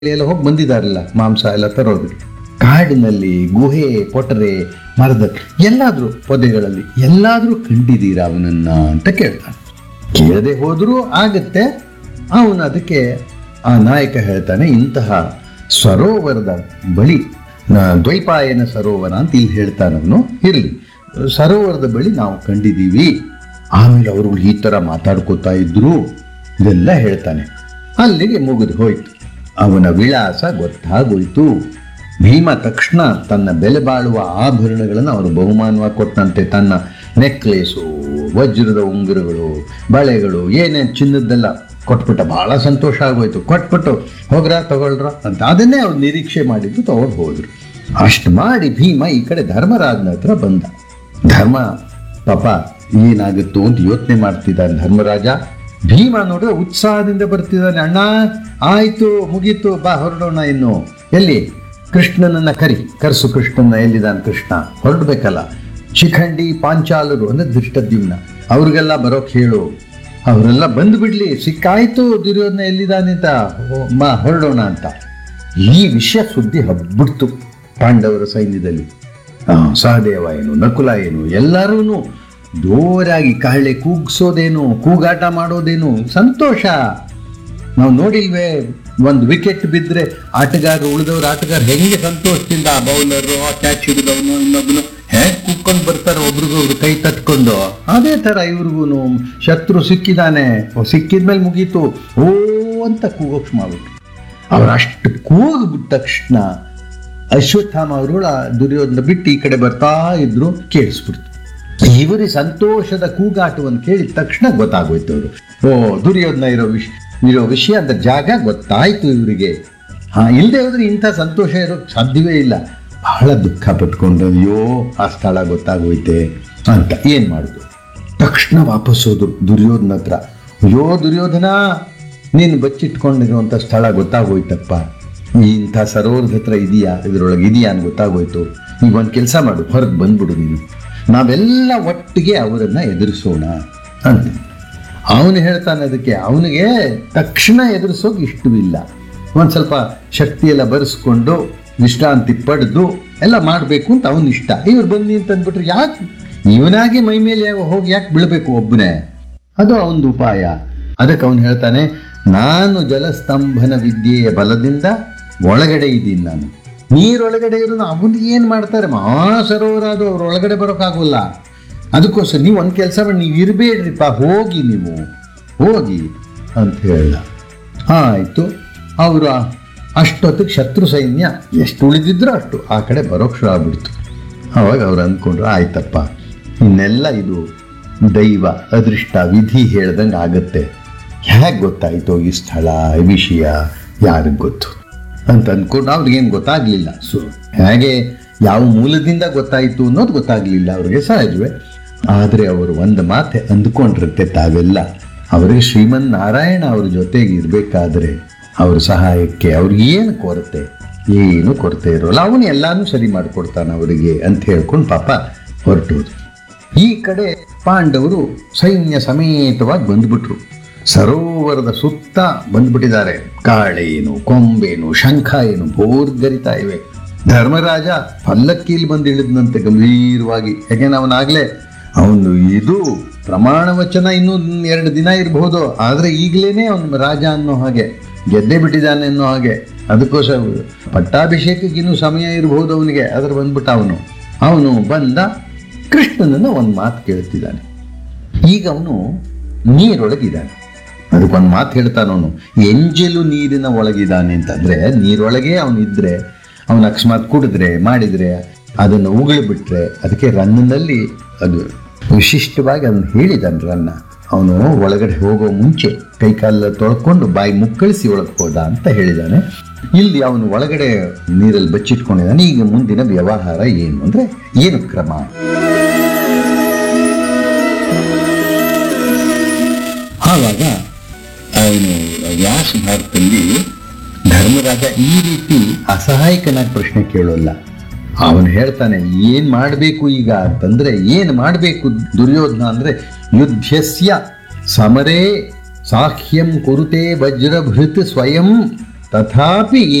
ಎಲ್ಲ ಹೋಗಿ ಬಂದಿದ್ದಾರಲ್ಲ ಮಾಂಸ ಎಲ್ಲ ತರೋದು. ಕಾಡಿನಲ್ಲಿ ಗುಹೆ, ಕೊಟರೆ, ಮರದ ಎಲ್ಲಾದ್ರೂ ಪೊದೆಗಳಲ್ಲಿ ಎಲ್ಲಾದ್ರೂ ಕಂಡಿದ್ದೀರಾ ಅವನನ್ನ ಅಂತ ಕೇಳ್ತಾನೆ. ಕೇಳದೆ ಹೋದ್ರೂ ಆಗತ್ತೆ. ಅವನು ಅದಕ್ಕೆ ಆ ನಾಯಕ ಹೇಳ್ತಾನೆ, ಇಂತಹ ಸರೋವರದ ಬಳಿ, ದ್ವೈಪಾಯನ ಸರೋವರ ಅಂತ ಇಲ್ಲಿ ಹೇಳ್ತಾನವನು, ಇರಲಿ ಸರೋವರದ ಬಳಿ ನಾವು ಕಂಡಿದ್ದೀವಿ. ಆಮೇಲೆ ಅವರು ಈ ಥರ ಮಾತಾಡ್ಕೋತಾ ಇದ್ರು, ಇದೆಲ್ಲ ಹೇಳ್ತಾನೆ. ಅಲ್ಲಿಗೆ ಮುಗಿದು ಹೋಯ್ತು. ಅವನ ವಿಳಾಸ ಗೊತ್ತಾಗೋಯ್ತು. ಭೀಮ ತಕ್ಷಣ ತನ್ನ ಬೆಲೆ ಬಾಳುವ ಆಭರಣಗಳನ್ನು ಅವರು ಬಹುಮಾನವಾಗಿ ಕೊಟ್ಟಂತೆ, ತನ್ನ ನೆಕ್ಲೇಸು, ವಜ್ರದ ಉಂಗುರಗಳು, ಬಳೆಗಳು, ಏನೇನು ಚಿನ್ನದ್ದೆಲ್ಲ ಕೊಟ್ಬಿಟ್ಟ. ಬಹಳ ಸಂತೋಷ ಆಗೋಯ್ತು. ಕೊಟ್ಬಿಟ್ಟು ಹೋಗ್ರ ತಗೊಳ್ರ ಅಂತ ಅದನ್ನೇ ಅವ್ರು ನಿರೀಕ್ಷೆ ಮಾಡಿದ್ದು ತಗೊಂಡು ಹೋದ್ರು. ಅಷ್ಟು ಮಾಡಿ ಭೀಮ ಈ ಕಡೆ ಧರ್ಮರಾಜನ ಹತ್ರ ಬಂದ. ಧರ್ಮ ಪಾಪ ಏನಾಗುತ್ತೋ ಅಂತ ಯೋಚನೆ ಮಾಡ್ತಿದ್ದಾನೆ ಧರ್ಮರಾಜ. ಭೀಮ ನೋಡಿದ್ರೆ ಉತ್ಸಾಹದಿಂದ ಬರ್ತಿದ್ದಾನೆ. ಅಣ್ಣ ಆಯ್ತು, ಮುಗೀತು, ಬಾ ಹೊರಡೋಣ. ಇನ್ನು ಎಲ್ಲಿ? ಕೃಷ್ಣನನ್ನ ಕರ್ಸು. ಕೃಷ್ಣನ ಎಲ್ಲಿದ್ದಾನೆ? ಕೃಷ್ಣ ಹೊರಡ್ಬೇಕಲ್ಲ. ಶಿಖಂಡಿ, ಪಾಂಚಾಲರು ಅಂದ್ರೆ ಧೃಷ್ಟದ್ಯುಮ್ನ, ಅವ್ರಿಗೆಲ್ಲ ಬರೋಕ್ ಹೇಳು. ಅವರೆಲ್ಲ ಬಂದು ಬಿಡ್ಲಿ. ಸಿಕ್ಕಾಯ್ತು ದುರ್ಯೋಧನ ಎಲ್ಲಿದ್ದಾನೆ ಅಂತ, ಬಾ ಹೊರಡೋಣ ಅಂತ. ಈ ವಿಷಯ ಸುದ್ದಿ ಹಬ್ಬಿಡ್ತು ಪಾಂಡವರ ಸೈನ್ಯದಲ್ಲಿ. ಸಹದೇವ ಏನು, ನಕುಲ ಏನು, ಎಲ್ಲರೂ ಜೋರಾಗಿ ಕಹಳೆ ಕೂಗ್ಸೋದೇನು, ಕೂಗಾಟ ಮಾಡೋದೇನು, ಸಂತೋಷ. ನಾವು ನೋಡಿಲ್ವೇ, ಒಂದು ವಿಕೆಟ್ ಬಿದ್ದರೆ ಉಳಿದವ್ರ ಆಟಗಾರ ಹೆಂಗೆ ಸಂತೋಷದಿಂದ, ಆ ಬೌಲರು, ಕ್ಯಾಚ್ ಹಿಡಿದವನು, ಇನ್ನೊಬ್ಬನು ಹೇಗೆ ಕೂತ್ಕೊಂಡು ಬರ್ತಾರೆ ಒಬ್ರಿಗೊಬ್ರು ಕೈ ತಟ್ಕೊಂಡು, ಅದೇ ಥರ ಇವ್ರಿಗೂ ಶತ್ರು ಸಿಕ್ಕಿದ್ದಾನೆ, ಸಿಕ್ಕಿದ್ಮೇಲೆ ಮುಗೀತು, ಓ ಅಂತ ಕೂಗೋಕ್ಷ ಮಾಡ್ಬಿಟ್ರು. ಅವ್ರು ಅಷ್ಟು ಕೂಗ್ಬಿಟ್ಟ ತಕ್ಷಣ ಅಶ್ವತ್ಥಾಮ ಅವರು ದುರ್ಯೋಧನ ಬಿಟ್ಟು ಈ ಕಡೆ ಬರ್ತಾ ಇದ್ರು. ಕೇಳಿಸ್ಬಿಡ್ತು. ಇವರಿ ಸಂತೋಷದ ಕೂಗಾಟವನ್ನು ಕೇಳಿದ ತಕ್ಷಣ ಗೊತ್ತಾಗೋಯ್ತು ಅವರು, ಓ ದುರ್ಯೋಧನ ಇರೋ ವಿಷಯ ಅಂತ ಜಾಗ ಗೊತ್ತಾಯ್ತು ಇವರಿಗೆ. ಇಲ್ಲದೆ ಹೋದ್ರೆ ಇಂಥ ಸಂತೋಷ ಇರೋಕ್ಕೆ ಸಾಧ್ಯವೇ ಇಲ್ಲ. ಬಹಳ ದುಃಖ ಪಟ್ಕೊಂಡು, ಅಯ್ಯೋ ಆ ಸ್ಥಳ ಗೊತ್ತಾಗೋಯ್ತೆ ಅಂತ ಏನ್ ಮಾಡುದು. ತಕ್ಷಣ ವಾಪಸ್ ಹೋದ್ರು ದುರ್ಯೋಧನ ಹತ್ರ. ಅಯ್ಯೋ ದುರ್ಯೋಧನ, ನೀನು ಬಚ್ಚಿಟ್ಕೊಂಡಿರುವಂಥ ಸ್ಥಳ ಗೊತ್ತಾಗೋಯ್ತಪ್ಪ. ಇಂಥ ಸರೋವರದ ಹತ್ರ ಇದೆಯಾ, ಇದರೊಳಗೆ ಇದೆಯಾ ಅಂತ ಗೊತ್ತಾಗೋಯ್ತು. ಈಗ ಒಂದು ಕೆಲಸ ಮಾಡು, ಹೊರಗೆ ಬಂದ್ಬಿಡು ನೀನು, ನಾವೆಲ್ಲ ಒಟ್ಟಿಗೆ ಅವರನ್ನ ಎದುರಿಸೋಣ ಅಂತ. ಅವನು ಹೇಳ್ತಾನೆ ಅದಕ್ಕೆ. ಅವನಿಗೆ ತಕ್ಷಣ ಎದುರಿಸೋಕೆ ಇಷ್ಟವಿಲ್ಲ. ಒಂದು ಸ್ವಲ್ಪ ಶಕ್ತಿಯೆಲ್ಲ ಬರೆಸ್ಕೊಂಡು ವಿಶ್ರಾಂತಿ ಪಡೆದು ಎಲ್ಲ ಮಾಡಬೇಕು ಅಂತ ಅವನು ಇಷ್ಟ. ಇವ್ರು ಬನ್ನಿ ಅಂತ ಅಂದ್ಬಿಟ್ರೆ ಯಾಕೆ ಇವನಾಗೆ ಮೈ ಮೇಲೆ ಹೋಗಿ ಯಾಕೆ ಬೀಳಬೇಕು ಒಬ್ಬನೇ? ಅದು ಅವನದು ಉಪಾಯ. ಅದಕ್ಕೆ ಅವನು ಹೇಳ್ತಾನೆ, ನಾನು ಜಲಸ್ತಂಭನ ವಿದ್ಯೆಯ ಬಲದಿಂದ ಒಳಗಡೆ ಇದ್ದೀನಿ. ನಾನು ನೀರೊಳಗಡೆ ಇರೋದು ಅವನು ಏನು ಮಾಡ್ತಾರೆ, ಮಹಾಸರೋವರ ಅದು, ಅವ್ರ ಒಳಗಡೆ ಬರೋಕ್ಕಾಗೋಲ್ಲ. ಅದಕ್ಕೋಸ್ಕರ ನೀವು ಒಂದು ಕೆಲಸ ಮಾಡಿ, ನೀವು ಇರಬೇಡ್ರಿಪ್ಪ, ಹೋಗಿ, ನೀವು ಹೋಗಿ ಅಂತ ಹೇಳ. ಆಯಿತು. ಅವರು ಅಷ್ಟೊತ್ತಿಗೆ ಶತ್ರು ಸೈನ್ಯ ಎಷ್ಟು ಉಳಿದಿದ್ರೋ ಅಷ್ಟು ಆ ಕಡೆ ಬರೋಕ್ಕೆ ಶುರು ಆಗ್ಬಿಡ್ತು. ಅವಾಗ ಅವ್ರು ಅಂದ್ಕೊಂಡ್ರು, ಆಯ್ತಪ್ಪ, ಇನ್ನೆಲ್ಲ ಇದು ದೈವ, ಅದೃಷ್ಟ, ವಿಧಿ ಹೇಳ್ದಂಗೆ ಆಗತ್ತೆ. ಹೇಗೆ ಗೊತ್ತಾಯಿತು ಈ ಸ್ಥಳ, ಈ ವಿಷಯ ಯಾರಿಗೆ ಗೊತ್ತು ಅಂತ ಅಂದ್ಕೊಂಡು ಅವ್ರಿಗೇನು ಗೊತ್ತಾಗಲಿಲ್ಲ. ಹೇಗೆ ಯಾವ ಮೂಲದಿಂದ ಗೊತ್ತಾಯಿತು ಅನ್ನೋದು ಗೊತ್ತಾಗಲಿಲ್ಲ ಅವ್ರಿಗೆ, ಸಹಜವೇ. ಆದರೆ ಅವರು ಒಂದು ಮಾತೆ ಅಂದ್ಕೊಂಡಿರುತ್ತೆ ತಾವೆಲ್ಲ, ಅವರಿಗೆ ಶ್ರೀಮನ್ ನಾರಾಯಣ ಅವ್ರ ಜೊತೆಗೆ ಇರಬೇಕಾದ್ರೆ ಅವ್ರ ಸಹಾಯಕ್ಕೆ ಅವ್ರಿಗೆ ಏನು ಕೊರತೆ, ಏನು ಕೊರತೆ ಇರೋಲ್ಲ, ಅವನು ಎಲ್ಲಾನು ಸರಿ ಮಾಡಿಕೊಡ್ತಾನೆ ಅವರಿಗೆ ಅಂತ ಹೇಳ್ಕೊಂಡು ಪಾಪ ಹೊರಟೋದು. ಈ ಕಡೆ ಪಾಂಡವರು ಸೈನ್ಯ ಸಮೇತವಾಗಿ ಬಂದ್ಬಿಟ್ರು. ಸರೋವರದ ಸುತ್ತ ಬಂದ್ಬಿಟ್ಟಿದ್ದಾರೆ. ಕಾಳೇನು, ಕೊಂಬೇನು, ಶಂಖ ಏನು ಭೋರ್ಗರಿತಾ ಇವೆ. ಧರ್ಮರಾಜ ಪಲ್ಲಕ್ಕಿಲಿ ಬಂದು ಇಳಿದ್ನಂತೆ ಗಂಭೀರವಾಗಿ. ಯಾಕೆಂದ್ರೆ ಅವನಾಗ್ಲೇ ಅವನು ಇದು ಪ್ರಮಾಣ ವಚನ ಇನ್ನೂ 2 ದಿನ ಇರಬಹುದು, ಆದರೆ ಈಗಲೇ ಅವನು ರಾಜ ಅನ್ನೋ ಹಾಗೆ, ಗೆದ್ದೆ ಬಿಟ್ಟಿದ್ದಾನೆ ಅನ್ನೋ ಹಾಗೆ. ಅದಕ್ಕೋಸ್ಕರ ಪಟ್ಟಾಭಿಷೇಕಕ್ಕೆ ಇನ್ನೂ ಸಮಯ ಇರಬಹುದು ಅವನಿಗೆ. ಅದ್ರ ಬಂದ್ಬಿಟ್ಟ ಅವನು ಬಂದ. ಕೃಷ್ಣನನ್ನು ಒಂದು ಮಾತು ಕೇಳ್ತಿದ್ದಾನೆ. ಈಗ ಅವನು ನೀರೊಳಗಿದ್ದಾನೆ. ಅದಕ್ಕೊಂದು ಮಾತು ಹೇಳ್ತಾನವನು, ಎಂಜಲು ನೀರಿನ ಒಳಗಿದ್ದಾನೆ ಅಂತಂದ್ರೆ, ನೀರೊಳಗೆ ಅವನಿದ್ರೆ, ಅವನು ಅಕಸ್ಮಾತ್ ಕುಡಿದ್ರೆ ಮಾಡಿದ್ರೆ ಅದನ್ನು ಉಗುಳಿಬಿಟ್ರೆ ಅದಕ್ಕೆ ರನ್ನಲ್ಲಿ ಅದು ವಿಶಿಷ್ಟವಾಗಿ ಅದನ್ನು ಹೇಳಿದ್ದಾನೆ. ರನ್ನ ಅವನು ಒಳಗಡೆ ಹೋಗೋ ಮುಂಚೆ ಕೈಕಾಲ ತೊಳ್ಕೊಂಡು ಬಾಯಿ ಮುಕ್ಕಳಿಸಿ ಒಳಗೆ ಹೋದ ಅಂತ ಹೇಳಿದ್ದಾನೆ. ಇಲ್ಲಿ ಅವನು ಒಳಗಡೆ ನೀರಲ್ಲಿ ಬಚ್ಚಿಟ್ಕೊಂಡಿದ್ದಾನೆ. ಈಗ ಮುಂದಿನ ವ್ಯವಹಾರ ಏನು ಅಂದ್ರೆ, ಏನು ಕ್ರಮ? ಆವಾಗ ಅವನು ವ್ಯಾಸ ಭಾರತದಲ್ಲಿ ಧರ್ಮರಾಜ ಈ ರೀತಿ ಅಸಹಾಯಕನಾಗಿ ಪ್ರಶ್ನೆ ಕೇಳೋಲ್ಲ. ಅವನು ಹೇಳ್ತಾನೆ, ಏನ್ ಮಾಡಬೇಕು ಈಗ ಅಂತಂದ್ರೆ, ಏನು ಮಾಡಬೇಕು ದುರ್ಯೋಧನ ಅಂದ್ರೆ, ಯುದ್ಧಸ್ಯ ಸಮರೇ ಸಾಹ್ಯಂ ಕುರುತೆ ವಜ್ರಭೃತ್ ಸ್ವಯಂ ತಥಾಪಿ